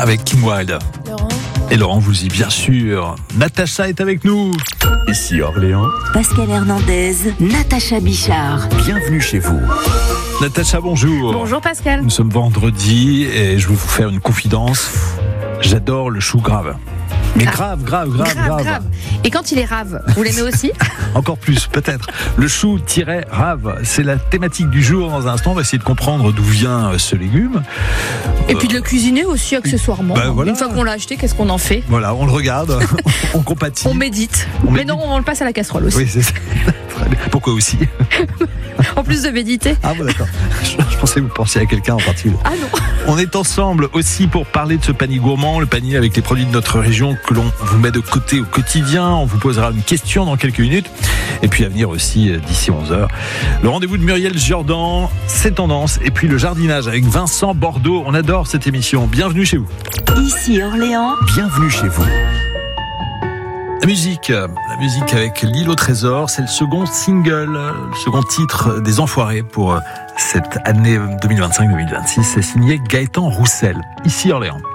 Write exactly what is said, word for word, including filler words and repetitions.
avec Kim Wilde. Laurent. Et Laurent vous dit bien sûr. Natacha est avec nous. Ici Orléans. Pascal Hernandez, Natacha Bichard. Bienvenue chez vous. Natacha, bonjour. Bonjour Pascal. Nous sommes vendredi et je veux vous faire une confidence. J'adore le chou grave. Mais Ah. grave, grave, grave, grave, Grave, grave. Et quand il est rave, vous l'aimez aussi? Encore plus, peut-être. Le chou-rave, c'est la thématique du jour. Dans un instant, on va essayer de comprendre d'où vient ce légume. Et puis de le cuisiner aussi accessoirement. Bah, voilà. Une fois qu'on l'a acheté, qu'est-ce qu'on en fait? Voilà, on le regarde, on compatit. On médite. On Mais médite. non, on le passe à la casserole aussi. Oui, c'est ça. Très bien. Pourquoi aussi? En plus de méditer. Ah bon, d'accord. Je, je pensais que vous pensiez à quelqu'un en particulier. Ah non. On est ensemble aussi pour parler de ce panier gourmand, le panier avec les produits de notre région que l'on vous met de côté au quotidien. On vous posera une question dans quelques minutes. Et puis à venir aussi d'ici onze heures. Le rendez-vous de Muriel Jordan, c'est tendance. Et puis le jardinage avec Vincent Bordeaux. On adore cette émission. Bienvenue chez vous. Ici Orléans. Bienvenue chez vous. La musique, la musique avec L'île au trésor, c'est le second single, le second titre des Enfoirés pour cette année deux mille vingt-cinq deux mille vingt-six. C'est signé Gaëtan Roussel, ici Orléans.